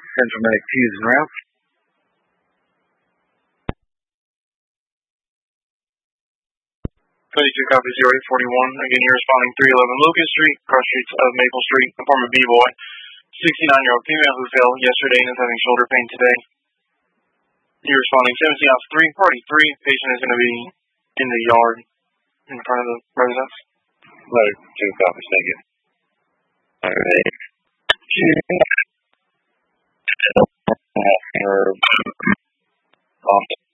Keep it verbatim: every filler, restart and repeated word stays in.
Central Medic Fuse and route. thirty-two copy zero eight forty-one. Again, you're responding three eleven Lucas Street, cross streets of Maple Street. Inform a B-boy, sixty-nine-year-old female who fell yesterday and is having shoulder pain today. You're responding seventeen off three, party three. Patient is going to be in the yard in front of the residence. Letter two copies, thank you. Alright. Or,